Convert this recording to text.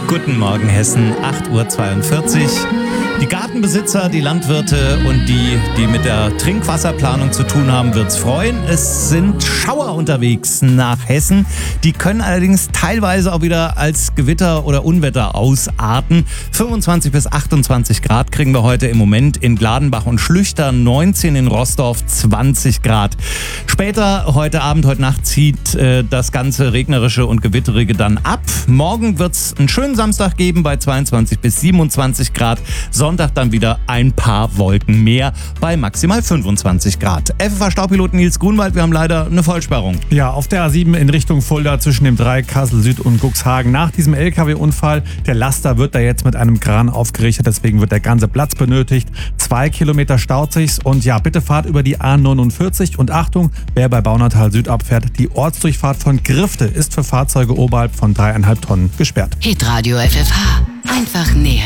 Guten Morgen Hessen, 8:42 Uhr. Die Gartenbesitzer, die Landwirte und die mit der Trinkwasserplanung zu tun haben, wird's freuen. Es sind Schauer unterwegs nach Hessen. Die können allerdings teilweise auch wieder als Gewitter oder Unwetter ausarten. 25 bis 28 Grad kriegen wir heute im Moment in Gladenbach und Schlüchter, 19 in Roßdorf, 20 Grad. Später, heute Abend, heute Nacht zieht das ganze Regnerische und Gewitterige dann ab. Morgen wird's einen schönen Samstag geben bei 22 bis 27 Grad. Sonntag dann wieder ein paar Wolken mehr bei maximal 25 Grad. FFH-Staupilot Nils Grunwald, wir haben leider eine Vollsperrung. Ja, auf der A7 in Richtung Fulda zwischen dem Dreieck Kassel Süd und Cuxhagen. Nach diesem LKW-Unfall, der Laster wird da jetzt mit einem Kran aufgerichtet, deswegen wird der ganze Platz benötigt. 2 Kilometer staut sich's und ja, bitte fahrt über die A49 und Achtung, wer bei Baunatal Süd abfährt, die Ortsdurchfahrt von Grifte ist für Fahrzeuge oberhalb von 3,5 Tonnen gesperrt. Hitradio FFH, einfach näher.